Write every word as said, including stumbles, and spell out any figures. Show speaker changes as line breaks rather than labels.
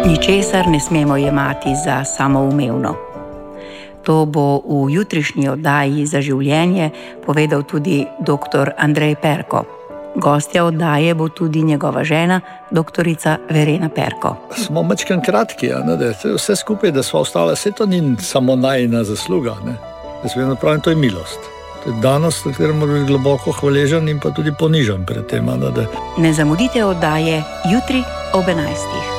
Ničesar ne smemo jemati za samoumevno. To bo v jutrišnji oddaji Za življenje povedal tudi doktor Andrej Perko. Gostja oddaje bo tudi njegova žena, doktorica Verena Perko.
Smo mačken kratki, ne, da vse skupaj, da smo ostali, vse to ni samo najina zasluga. Ne. Jaz vedno pravim, to je milost. To je danost, na katero mora biti globoko hvaležen in pa tudi ponižen pred tem. Ne, da...
ne zamudite oddaje jutri ob enajstih.